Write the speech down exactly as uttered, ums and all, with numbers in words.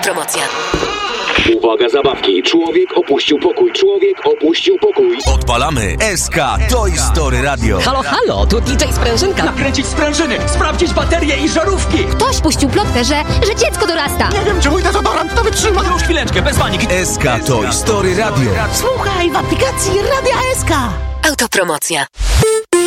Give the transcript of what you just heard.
Autopromocja. Uwaga, zabawki. Człowiek opuścił pokój. Człowiek opuścił pokój. Odpalamy S K Toy Story Radio. Halo, halo, tu D J Sprężynka. Nakręcić sprężyny, sprawdzić baterie i żarówki. Ktoś puścił plotkę, że, że dziecko dorasta. Nie wiem, czy mój dezodorant to wytrzyma. Już chwileczkę, bez paniki. S K Toy Story Radio. Słuchaj w aplikacji Radia S K. Autopromocja.